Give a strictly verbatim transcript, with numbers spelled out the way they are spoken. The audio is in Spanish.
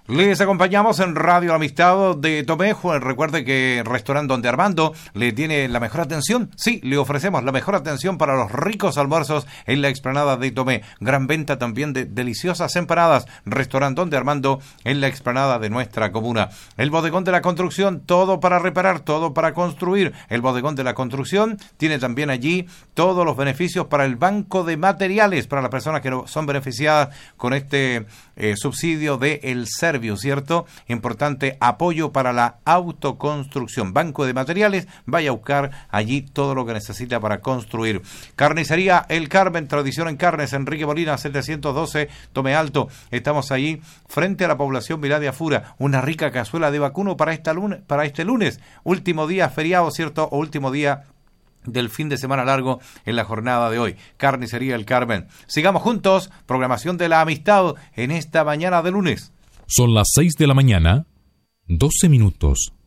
Les acompañamos en Radio La Amistad de Tomé. Recuerde que Restaurante Donde Armando le tiene la mejor atención. Sí, le ofrecemos la mejor atención para los ricos almuerzos en la explanada de Tomé. Gran venta también de deliciosas empanadas. Restaurante Donde Armando en la explanada de nuestra comuna. El Bodegón de la Construcción, todo para reparar, todo para construir. El Bodegón de la Construcción tiene también allí todos los beneficios para el banco de materiales, para las personas que no son beneficiadas con este eh, subsidio de El Servio, ¿cierto? Importante apoyo para la autoconstrucción. Banco de materiales, vaya a buscar allí todo lo que necesita para construir. Carnicería El Carmen, tradición en carnes, Enrique Molina, setecientos doce, Tomé Alto. Estamos allí frente a la población Miladia Fura. Una rica cazuela de vacuno para, esta lunes, para este lunes, último día feriado, ¿cierto? O último día del fin de semana largo en la jornada de hoy. Carnicería El Carmen. Sigamos juntos, programación de La Amistad en esta mañana de lunes. Son las seis de la mañana, doce minutos.